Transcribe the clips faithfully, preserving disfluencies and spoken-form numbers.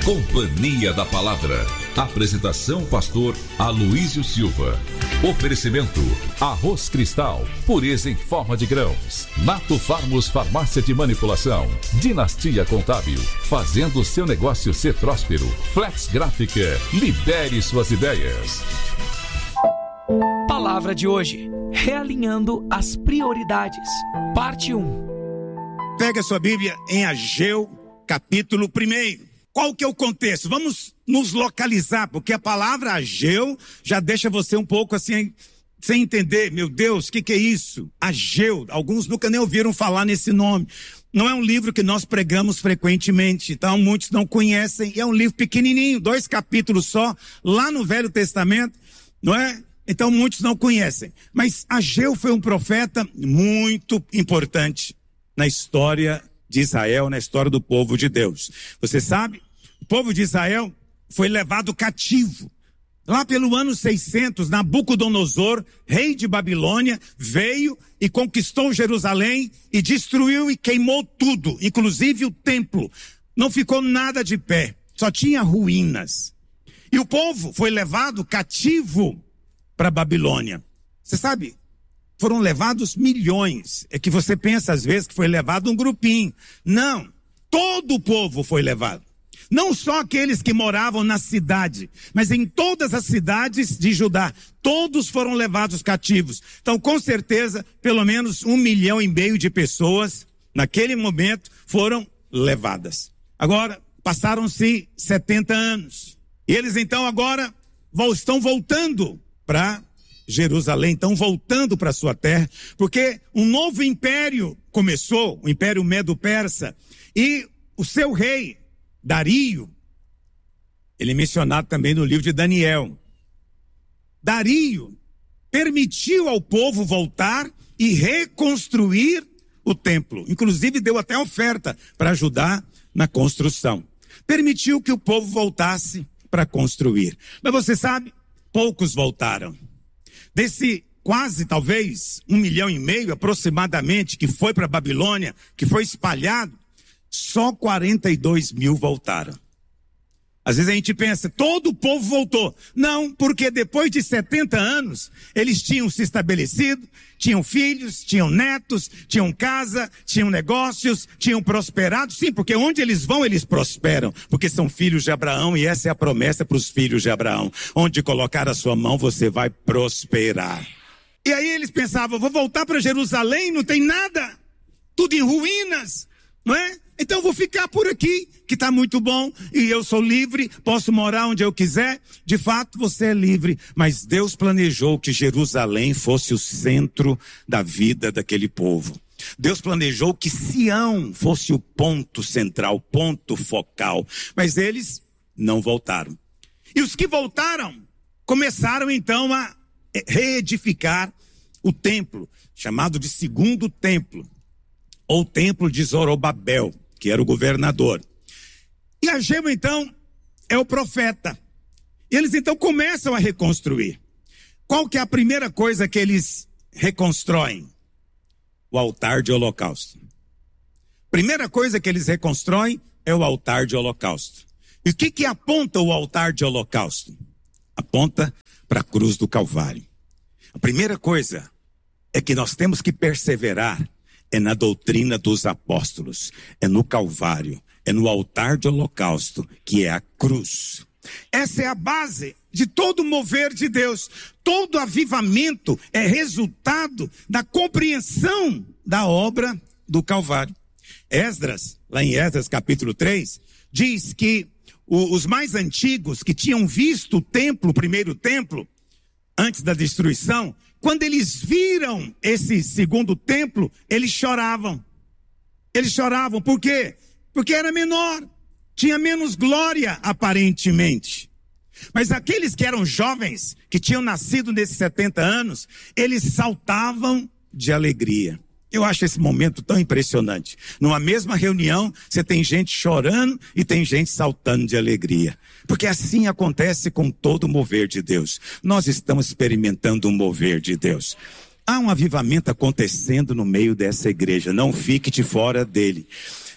Companhia da Palavra. Apresentação pastor Aloísio Silva. Oferecimento Arroz Cristal, pureza em forma de grãos. Nato Farmos Farmácia de Manipulação. Dinastia Contábil, fazendo seu negócio ser próspero. Flex Gráfica, libere suas ideias. Palavra de hoje: realinhando as prioridades. Parte um. Pega a sua Bíblia em Ageu, capítulo primeiro. Qual que é o contexto? Vamos nos localizar, porque a palavra Ageu já deixa você um pouco assim, sem entender. Meu Deus, o que, que é isso? Ageu, alguns nunca nem ouviram falar nesse nome. Não é um livro que nós pregamos frequentemente, então muitos não conhecem. E é um livro pequenininho, dois capítulos só, lá no Velho Testamento, não é? Então muitos não conhecem. Mas Ageu foi um profeta muito importante na história de Israel, na história do povo de Deus. Você sabe, o povo de Israel foi levado cativo. Lá pelo ano seiscentos, Nabucodonosor, rei de Babilônia, veio e conquistou Jerusalém e destruiu e queimou tudo, inclusive o templo. Não ficou nada de pé, só tinha ruínas. E o povo foi levado cativo para Babilônia. Você sabe, foram levados milhões. É que você pensa às vezes que foi levado um grupinho. Não, todo o povo foi levado. Não só aqueles que moravam na cidade, mas em todas as cidades de Judá. Todos foram levados cativos. Então, com certeza, pelo menos um milhão e meio de pessoas, naquele momento, foram levadas. Agora, passaram-se setenta anos. E eles então agora estão voltando para Jerusalém, estão voltando para sua terra, porque um novo império começou, o Império Medo-Persa, e o seu rei, Dario, ele é mencionado também no livro de Daniel. Dario permitiu ao povo voltar e reconstruir o templo, inclusive deu até oferta para ajudar na construção. Permitiu que o povo voltasse para construir. Mas você sabe, poucos voltaram. Desse quase, talvez, um milhão e meio aproximadamente que foi para a Babilônia, que foi espalhado, só quarenta e dois mil voltaram. Às vezes a gente pensa, todo o povo voltou. Não, porque depois de setenta anos, eles tinham se estabelecido, tinham filhos, tinham netos, tinham casa, tinham negócios, tinham prosperado. Sim, porque onde eles vão, eles prosperam, porque são filhos de Abraão e essa é a promessa para os filhos de Abraão. Onde colocar a sua mão, você vai prosperar. E aí eles pensavam, vou voltar para Jerusalém, não tem nada, tudo em ruínas, não é? Então vou ficar por aqui, que está muito bom, e eu sou livre, posso morar onde eu quiser. De fato, você é livre, mas Deus planejou que Jerusalém fosse o centro da vida daquele povo. Deus planejou que Sião fosse o ponto central, ponto focal, mas eles não voltaram. E os que voltaram, começaram então a reedificar o templo, chamado de segundo templo, ou templo de Zorobabel, que era o governador. E Ageu, então, é o profeta. Eles, então, começam a reconstruir. Qual que é a primeira coisa que eles reconstroem? O altar de holocausto. Primeira coisa que eles reconstroem é o altar de holocausto. E o que que aponta o altar de holocausto? Aponta para a cruz do Calvário. A primeira coisa é que nós temos que perseverar é na doutrina dos apóstolos, é no Calvário, é no altar de holocausto, que é a cruz. Essa é a base de todo o mover de Deus. Todo avivamento é resultado da compreensão da obra do Calvário. Esdras, lá em Esdras capítulo três, diz que o, os mais antigos que tinham visto o templo, o primeiro templo, antes da destruição, quando eles viram esse segundo templo, eles choravam. Eles choravam, por quê? Porque era menor, tinha menos glória aparentemente. Mas aqueles que eram jovens, que tinham nascido nesses setenta anos, eles saltavam de alegria. Eu acho esse momento tão impressionante. Numa mesma reunião, você tem gente chorando e tem gente saltando de alegria. Porque assim acontece com todo o mover de Deus. Nós estamos experimentando um mover de Deus. Há um avivamento acontecendo no meio dessa igreja. Não fique de fora dele.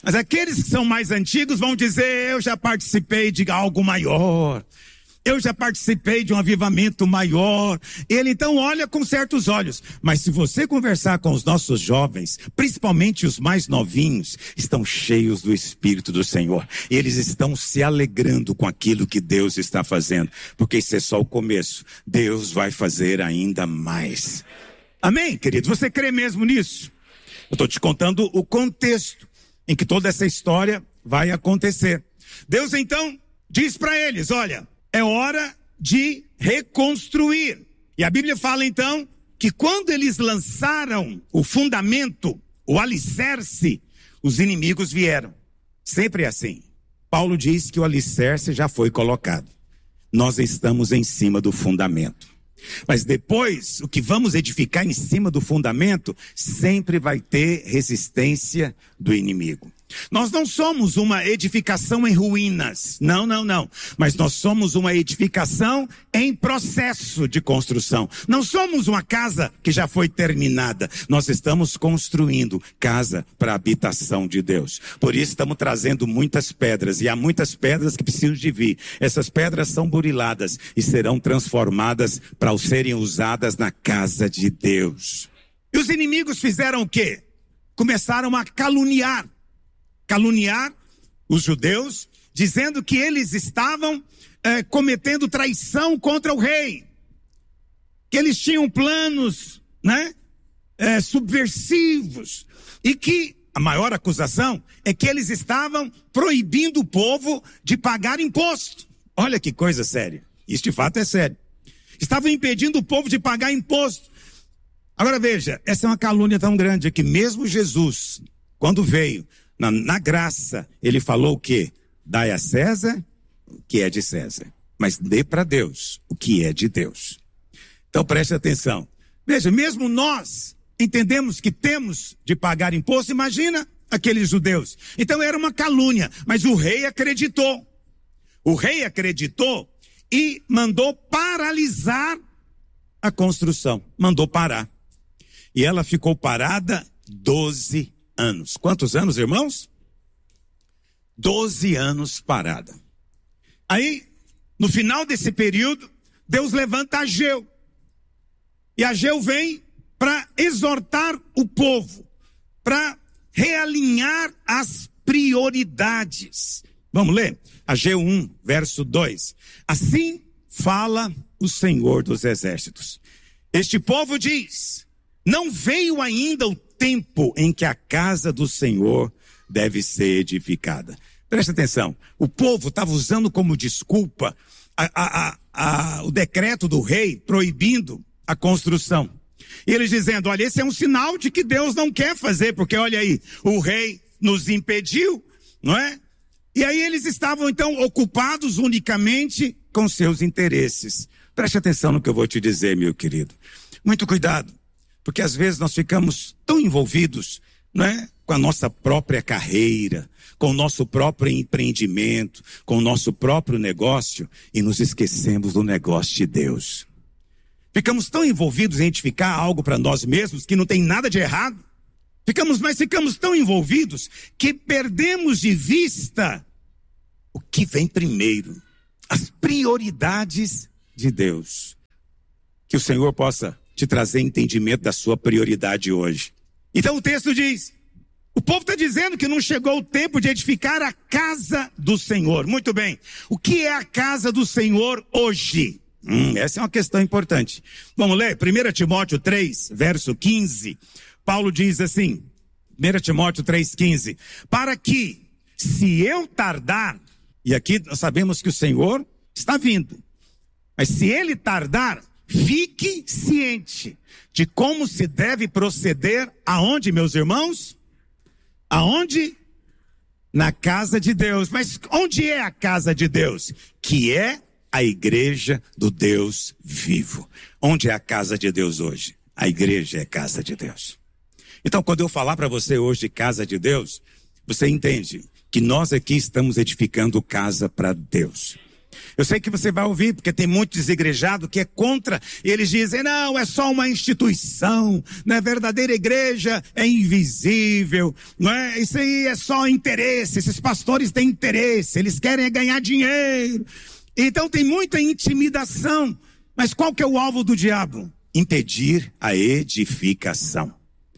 Mas aqueles que são mais antigos vão dizer: eu já participei de algo maior. Eu já participei de um avivamento maior. Ele então olha com certos olhos. Mas se você conversar com os nossos jovens, principalmente os mais novinhos, estão cheios do Espírito do Senhor. Eles estão se alegrando com aquilo que Deus está fazendo. Porque isso é só o começo. Deus vai fazer ainda mais. Amém, querido? Você crê mesmo nisso? Eu estou te contando o contexto em que toda essa história vai acontecer. Deus então diz para eles: olha, é hora de reconstruir. E a Bíblia fala então que quando eles lançaram o fundamento, o alicerce, os inimigos vieram. Sempre é assim. Paulo diz que o alicerce já foi colocado. Nós estamos em cima do fundamento. Mas depois, o que vamos edificar em cima do fundamento, sempre vai ter resistência do inimigo. Nós não somos uma edificação em ruínas, não, não, não. Mas nós somos uma edificação em processo de construção. Não somos uma casa que já foi terminada. Nós estamos construindo casa para a habitação de Deus. Por isso estamos trazendo muitas pedras, e há muitas pedras que precisam de vir. Essas pedras são buriladas e serão transformadas para serem usadas na casa de Deus. E os inimigos fizeram o quê? Começaram a caluniar. caluniar os judeus, dizendo que eles estavam eh, cometendo traição contra o rei, que eles tinham planos, né, eh, subversivos, e que a maior acusação é que eles estavam proibindo o povo de pagar imposto. Olha que coisa séria, isso de fato é sério. Estavam impedindo o povo de pagar imposto. Agora veja, essa é uma calúnia tão grande que mesmo Jesus, quando veio Na, na graça, ele falou o quê? Dai a César o que é de César, mas dê para Deus o que é de Deus. Então preste atenção. Veja, mesmo nós entendemos que temos de pagar imposto. Imagina aqueles judeus. Então era uma calúnia, mas o rei acreditou. O rei acreditou e mandou paralisar a construção. Mandou parar. E ela ficou parada doze anos. Quantos anos, irmãos? Doze anos parada. Aí, no final desse período, Deus levanta Ageu. E Ageu vem para exortar o povo, para realinhar as prioridades. Vamos ler? Ageu um, verso dois. Assim fala o Senhor dos Exércitos. Este povo diz: não veio ainda o tempo em que a casa do Senhor deve ser edificada. Presta atenção, o povo estava usando como desculpa a, a, a, a, o decreto do rei proibindo a construção. E eles dizendo: olha, esse é um sinal de que Deus não quer fazer, porque olha aí, o rei nos impediu, não é? E aí eles estavam então ocupados unicamente com seus interesses. Preste atenção no que eu vou te dizer, meu querido. Muito cuidado. Porque às vezes nós ficamos tão envolvidos, não é, com a nossa própria carreira, com o nosso próprio empreendimento, com o nosso próprio negócio, e nos esquecemos do negócio de Deus. Ficamos tão envolvidos em edificar algo para nós mesmos que não tem nada de errado. Ficamos, mas ficamos tão envolvidos que perdemos de vista o que vem primeiro, as prioridades de Deus. Que o Senhor possa te trazer entendimento da sua prioridade hoje. Então o texto diz: o povo está dizendo que não chegou o tempo de edificar a casa do Senhor. Muito bem, o que é a casa do Senhor hoje? Hum, essa é uma questão importante. Vamos ler, primeiro Timóteo três, verso quinze. Paulo diz assim, primeiro Timóteo três, quinze. Para que, se eu tardar, e aqui nós sabemos que o Senhor está vindo, mas se ele tardar, fique ciente de como se deve proceder aonde, meus irmãos? Aonde? Na casa de Deus. Mas onde é a casa de Deus? Que é a igreja do Deus vivo. Onde é a casa de Deus hoje? A igreja é a casa de Deus. Então, quando eu falar para você hoje de casa de Deus, você entende que nós aqui estamos edificando casa para Deus. Eu sei que você vai ouvir, porque tem muito desigrejado que é contra. E eles dizem, não, é só uma instituição, não é verdadeira igreja, é invisível, não é? Isso aí é só interesse, esses pastores têm interesse, eles querem ganhar dinheiro. Então tem muita intimidação. Mas qual que é o alvo do diabo? Impedir a edificação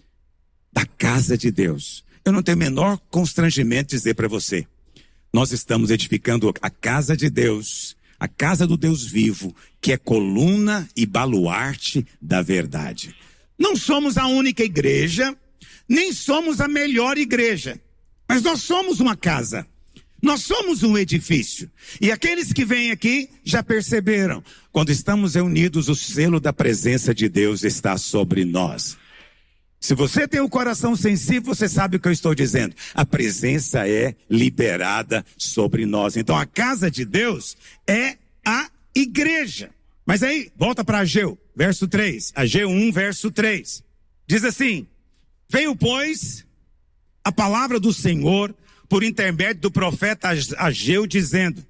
da casa de Deus. Eu não tenho o menor constrangimento de dizer para você. Nós estamos edificando a casa de Deus, a casa do Deus vivo, que é coluna e baluarte da verdade. Não somos a única igreja, nem somos a melhor igreja, mas nós somos uma casa, nós somos um edifício. E aqueles que vêm aqui já perceberam, quando estamos reunidos, o selo da presença de Deus está sobre nós. Se você tem o coração sensível, você sabe o que eu estou dizendo. A presença é liberada sobre nós. Então a casa de Deus é a igreja. Mas aí, volta para Ageu, verso três. Ageu um, verso três. Diz assim: veio, pois, a palavra do Senhor por intermédio do profeta Ageu, dizendo: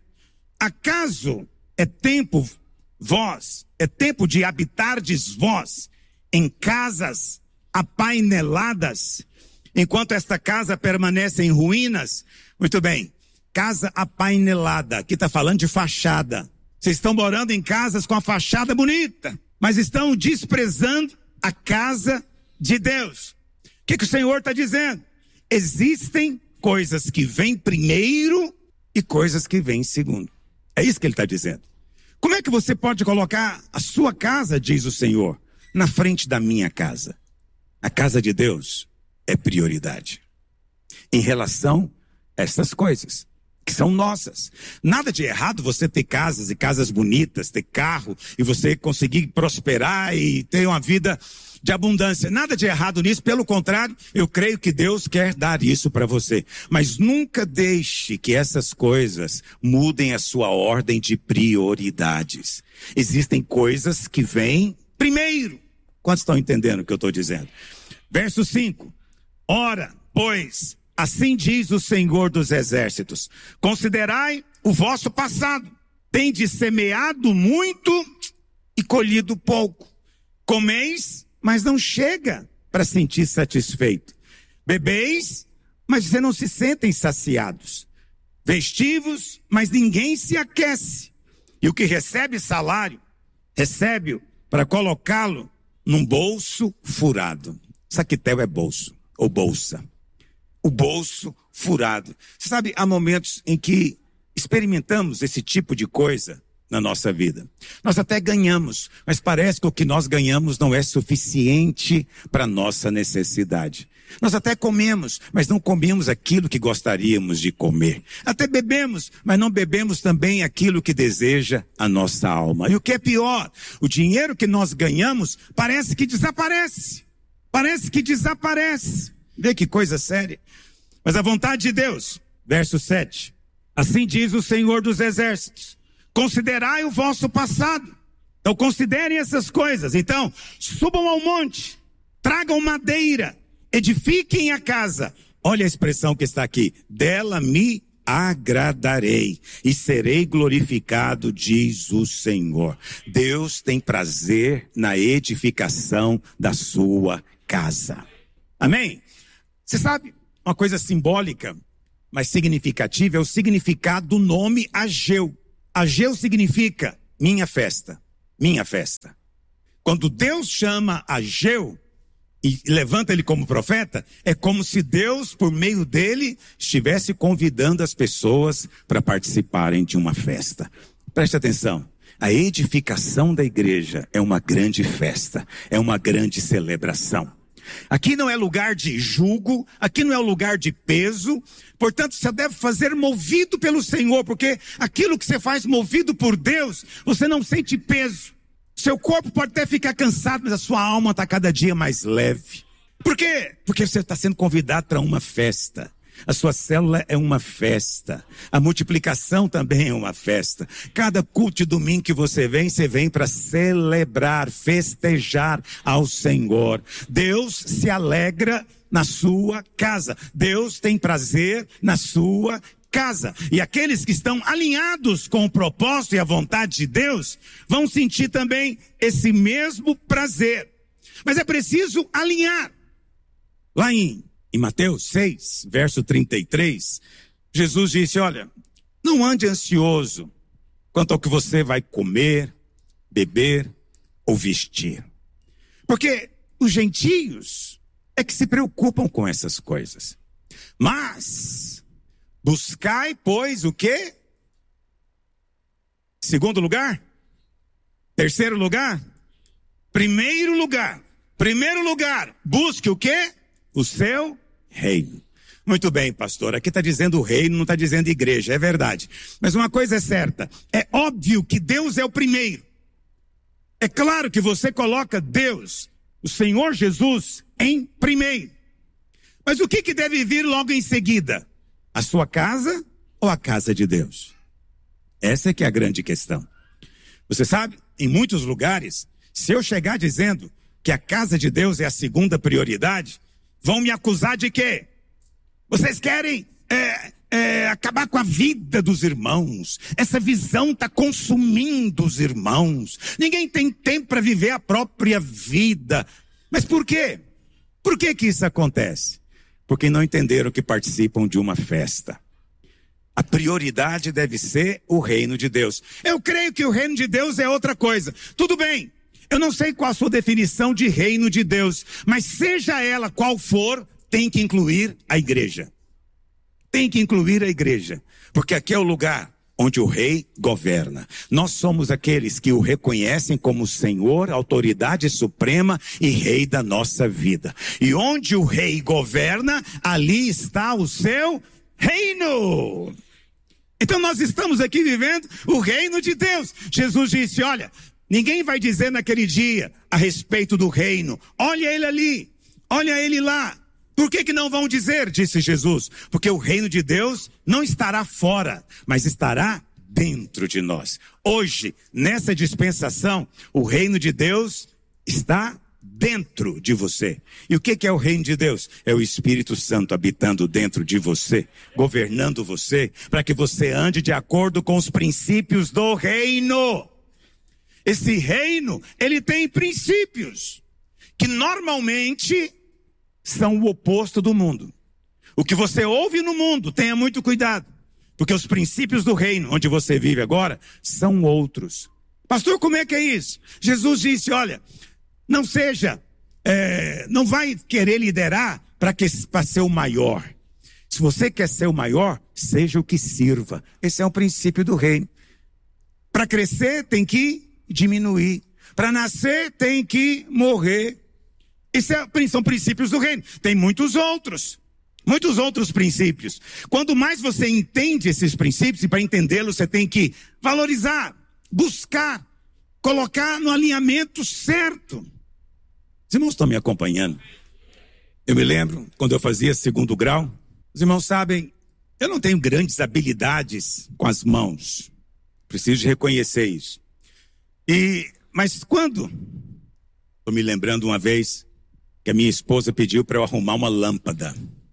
acaso é tempo vós, é tempo de habitardes vós em casas apaineladas, enquanto esta casa permanece em ruínas? Muito bem, casa apainelada, aqui está falando de fachada. Vocês estão morando em casas com a fachada bonita, mas estão desprezando a casa de Deus. O que, que o Senhor está dizendo? Existem coisas que vêm primeiro e coisas que vêm segundo. É isso que ele está dizendo. Como é que você pode colocar a sua casa, diz o Senhor, na frente da minha casa? A casa de Deus é prioridade em relação a essas coisas que são nossas. Nada de errado você ter casas e casas bonitas, ter carro e você conseguir prosperar e ter uma vida de abundância. Nada de errado nisso, pelo contrário, eu creio que Deus quer dar isso para você. Mas nunca deixe que essas coisas mudem a sua ordem de prioridades. Existem coisas que vêm primeiro. Quantos estão entendendo o que eu estou dizendo? Verso cinco. Ora, pois, assim diz o Senhor dos Exércitos: considerai o vosso passado. Tendes semeado muito e colhido pouco. Comeis, mas não chega para sentir satisfeito. Bebeis, mas você não se sentem saciados. Vestivos, mas ninguém se aquece. E o que recebe salário, recebe-o para colocá-lo num bolso furado. Saquitel é bolso, ou bolsa. O bolso furado. Você sabe, há momentos em que experimentamos esse tipo de coisa na nossa vida. Nós até ganhamos, mas parece que o que nós ganhamos não é suficiente para a nossa necessidade. Nós até comemos, mas não comemos aquilo que gostaríamos de comer. Até bebemos, mas não bebemos também aquilo que deseja a nossa alma. E o que é pior, o dinheiro que nós ganhamos parece que desaparece. Parece que desaparece. Vê que coisa séria. Mas a vontade de Deus, verso sete. Assim diz o Senhor dos Exércitos: considerai o vosso passado. Então considerem essas coisas. Então, subam ao monte, tragam madeira, edifiquem a casa. Olha a expressão que está aqui: dela me agradarei e serei glorificado, diz o Senhor. Deus tem prazer na edificação da sua casa. Amém? Você sabe, uma coisa simbólica, mas significativa, é o significado do nome Ageu. Ageu significa minha festa, minha festa. Quando Deus chama Ageu e levanta ele como profeta, é como se Deus, por meio dele, estivesse convidando as pessoas para participarem de uma festa. Preste atenção, a edificação da igreja é uma grande festa, é uma grande celebração. Aqui não é lugar de julgo, aqui não é lugar de peso, portanto você deve fazer movido pelo Senhor, porque aquilo que você faz movido por Deus, você não sente peso. Seu corpo pode até ficar cansado, mas a sua alma está cada dia mais leve. Por quê? Porque você está sendo convidado para uma festa. A sua célula é uma festa. A multiplicação também é uma festa. Cada culto de domingo que você vem, você vem para celebrar, festejar ao Senhor. Deus se alegra na sua casa. Deus tem prazer na sua casa. E aqueles que estão alinhados com o propósito e a vontade de Deus vão sentir também esse mesmo prazer. Mas é preciso alinhar. Lá em, em Mateus seis, verso trinta e três, Jesus disse, olha, não ande ansioso quanto ao que você vai comer, beber ou vestir. Porque os gentios é que se preocupam com essas coisas. Mas buscai, pois, o quê? Segundo lugar? Terceiro lugar? Primeiro lugar. Primeiro lugar, busque o quê? O seu reino. Muito bem, pastor, aqui está dizendo reino, não está dizendo igreja, é verdade. Mas uma coisa é certa, é óbvio que Deus é o primeiro. É claro que você coloca Deus, o Senhor Jesus, em primeiro. Mas o que, que deve vir logo em seguida? A sua casa ou a casa de Deus? Essa é que é a grande questão. Você sabe, em muitos lugares, se eu chegar dizendo que a casa de Deus é a segunda prioridade, vão me acusar de quê? Vocês querem é, é, acabar com a vida dos irmãos. Essa visão está consumindo os irmãos. Ninguém tem tempo para viver a própria vida. Mas por quê? Por que que isso acontece? Porque não entenderam que participam de uma festa. A prioridade deve ser o reino de Deus. Eu creio que o reino de Deus é outra coisa. Tudo bem. Eu não sei qual a sua definição de reino de Deus, mas seja ela qual for, tem que incluir a igreja. Tem que incluir a igreja, porque aqui é o lugar onde o rei governa. Nós somos aqueles que o reconhecem como Senhor, autoridade suprema e rei da nossa vida. E onde o rei governa, ali está o seu reino. Então nós estamos aqui vivendo o reino de Deus. Jesus disse, olha, ninguém vai dizer naquele dia a respeito do reino. Olha ele ali, olha ele lá. Por que que não vão dizer, disse Jesus? Porque o reino de Deus não estará fora, mas estará dentro de nós. Hoje, nessa dispensação, o reino de Deus está dentro de você. E o que que é o reino de Deus? É o Espírito Santo habitando dentro de você, governando você, para que você ande de acordo com os princípios do reino. Esse reino, ele tem princípios que normalmente são o oposto do mundo. O que você ouve no mundo, tenha muito cuidado, porque os princípios do reino, onde você vive agora, são outros. Pastor, como é que é isso? Jesus disse, olha, não seja, é, não vai querer liderar para ser o maior. Se você quer ser o maior, seja o que sirva. Esse é o princípio do reino. Para crescer, tem que diminuir. Para nascer, tem que morrer. Esses são princípios do reino. Tem muitos outros. Muitos outros princípios. Quanto mais você entende esses princípios, e para entendê-los você tem que valorizar, buscar, colocar no alinhamento certo. Os irmãos estão me acompanhando? Eu me lembro, quando eu fazia segundo grau, os irmãos sabem, eu não tenho grandes habilidades com as mãos. Preciso de reconhecer isso. E, mas quando, estou me lembrando uma vez, que a minha esposa pediu para eu arrumar uma lâmpada.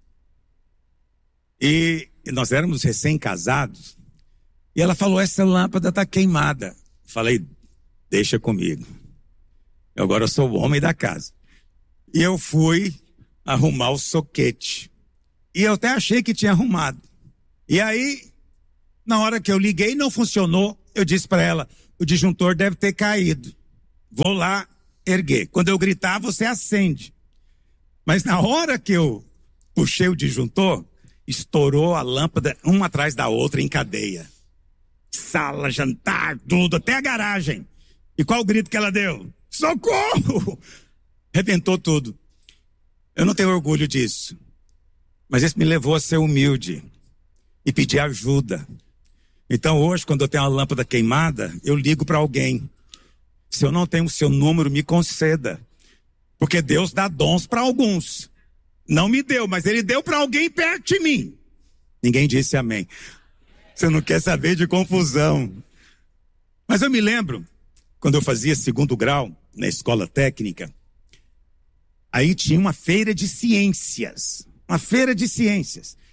E, e nós éramos recém-casados. E ela falou, essa lâmpada está queimada. Falei, deixa comigo. Eu agora sou o homem da casa. E eu fui arrumar o soquete. E eu até achei que tinha arrumado. E aí, na hora que eu liguei, não funcionou. Eu disse para ela, o disjuntor deve ter caído. Vou lá erguer. Quando eu gritar, você acende. Mas na hora que eu puxei o disjuntor, estourou a lâmpada uma atrás da outra em cadeia. Sala, jantar, tudo, até a garagem. E qual o grito que ela deu? Socorro! Arrebentou tudo. Eu não tenho orgulho disso. Mas isso me levou a ser humilde e pedir ajuda. Então hoje, quando eu tenho uma lâmpada queimada, eu ligo para alguém. Se eu não tenho o seu número, me conceda. Porque Deus dá dons para alguns. Não me deu, mas ele deu para alguém perto de mim. Ninguém disse amém. Você não quer saber de confusão. Mas eu me lembro, quando eu fazia segundo grau na escola técnica, aí tinha uma feira de ciências. Uma feira de ciências.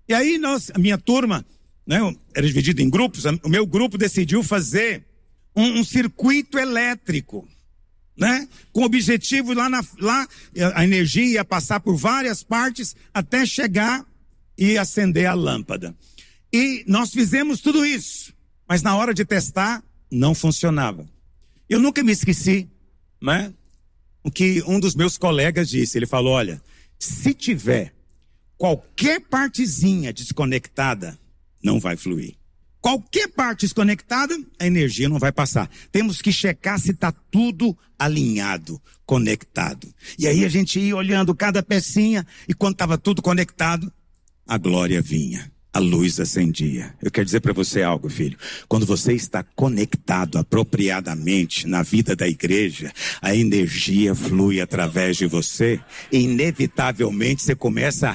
E aí nós, a minha turma, né, era dividida em grupos, o meu grupo decidiu fazer um, um circuito elétrico, né, com o objetivo lá, na, lá a energia ia passar por várias partes até chegar e acender a lâmpada. E nós fizemos tudo isso, mas na hora de testar não funcionava. Eu nunca me esqueci, né, o que um dos meus colegas disse. Ele falou: olha, se tiver qualquer partezinha desconectada, não vai fluir. Qualquer parte desconectada, a energia não vai passar. Temos que checar se está tudo alinhado, conectado. E aí a gente ia olhando cada pecinha, e quando estava tudo conectado, a glória vinha, a luz acendia. Eu quero dizer para você algo, filho. Quando você está conectado apropriadamente na vida da igreja, a energia flui através de você, e inevitavelmente você começa a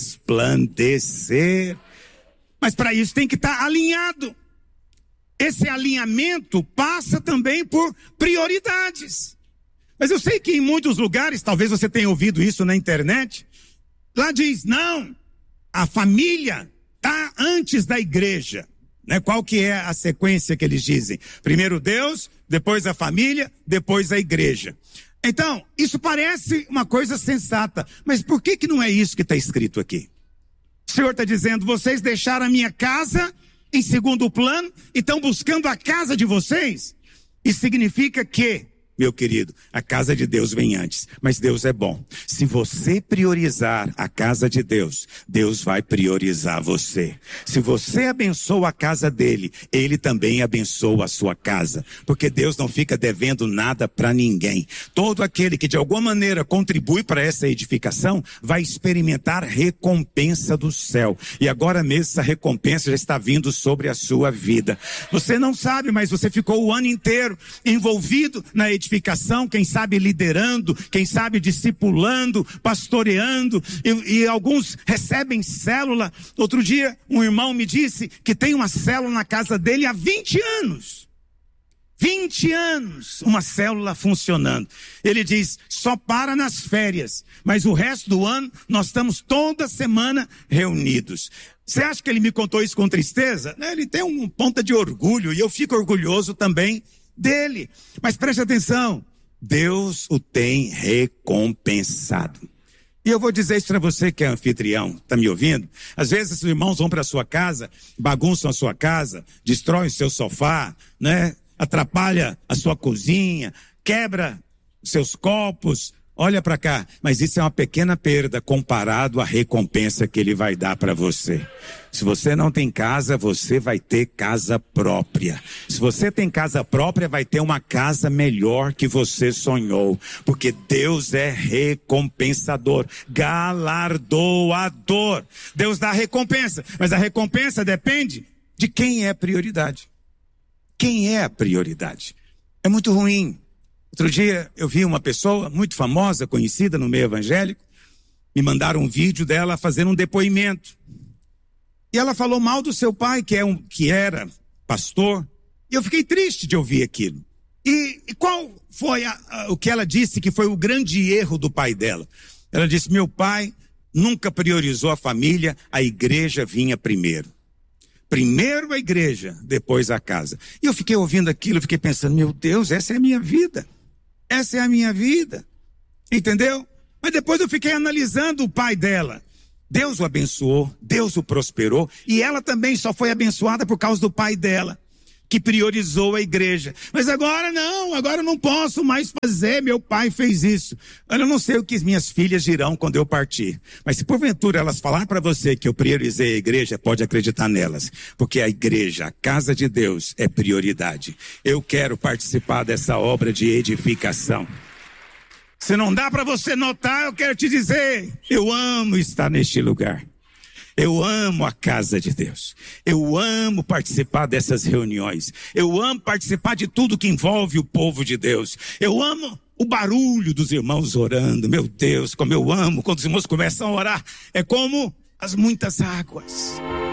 resplandecer. Mas para isso tem que estar alinhado. Esse alinhamento passa também por prioridades. Mas eu sei que em muitos lugares, talvez você tenha ouvido isso na internet, lá diz: não, a família está antes da igreja. Né? Qual que é a sequência que eles dizem? Primeiro Deus, depois a família, depois a igreja. Então, isso parece uma coisa sensata, mas por que que não é isso que está escrito aqui? O Senhor está dizendo: vocês deixaram a minha casa em segundo plano e estão buscando a casa de vocês. Isso significa que, meu querido, a casa de Deus vem antes. Mas Deus é bom. Se você priorizar a casa de Deus, Deus vai priorizar você. Se você abençoa a casa dele, ele também abençoa a sua casa. Porque Deus não fica devendo nada para ninguém. Todo aquele que de alguma maneira contribui para essa edificação, vai experimentar recompensa do céu. E agora mesmo essa recompensa já está vindo sobre a sua vida. Você não sabe, mas você ficou o ano inteiro envolvido na edificação. Edificação, quem sabe liderando, quem sabe discipulando, pastoreando, e, e alguns recebem célula. Outro dia um irmão me disse que tem uma célula na casa dele há vinte anos. vinte anos, uma célula funcionando. Ele diz: só para nas férias, mas o resto do ano nós estamos toda semana reunidos. Você acha que ele me contou isso com tristeza? Ele tem um ponta de orgulho, e eu fico orgulhoso também dele. Mas preste atenção, Deus o tem recompensado. E eu vou dizer isso para você que é anfitrião, está me ouvindo? Às vezes os irmãos vão para a sua casa, bagunçam a sua casa, destroem o seu sofá, né? Atrapalha a sua cozinha, quebra os seus copos. Olha para cá, mas isso é uma pequena perda comparado à recompensa que ele vai dar para você. Se você não tem casa, você vai ter casa própria. Se você tem casa própria, vai ter uma casa melhor que você sonhou. Porque Deus é recompensador, galardoador. Deus dá recompensa, mas a recompensa depende de quem é a prioridade. Quem é a prioridade? É muito ruim. Outro dia eu vi uma pessoa muito famosa, conhecida no meio evangélico, me mandaram um vídeo dela fazendo um depoimento. E ela falou mal do seu pai, que, é um, que era pastor, e eu fiquei triste de ouvir aquilo. E, e qual foi a, a, o que ela disse que foi o grande erro do pai dela? Ela disse: meu pai nunca priorizou a família, a igreja vinha primeiro. Primeiro a igreja, depois a casa. E eu fiquei ouvindo aquilo, eu fiquei pensando: meu Deus, essa é a minha vida. Essa é a minha vida. Entendeu? Mas depois eu fiquei analisando o pai dela. Deus o abençoou, Deus o prosperou, e ela também só foi abençoada por causa do pai dela, que priorizou a igreja. Mas agora não, agora eu não posso mais fazer, meu pai fez isso. Eu não sei o que minhas filhas dirão quando eu partir. Mas se porventura elas falar para você que eu priorizei a igreja, pode acreditar nelas. Porque a igreja, a casa de Deus, é prioridade. Eu quero participar dessa obra de edificação. Se não dá para você notar, eu quero te dizer, eu amo estar neste lugar. Eu amo a casa de Deus. Eu amo participar dessas reuniões. Eu amo participar de tudo que envolve o povo de Deus. Eu amo o barulho dos irmãos orando. Meu Deus, como eu amo quando os irmãos começam a orar. É como as muitas águas.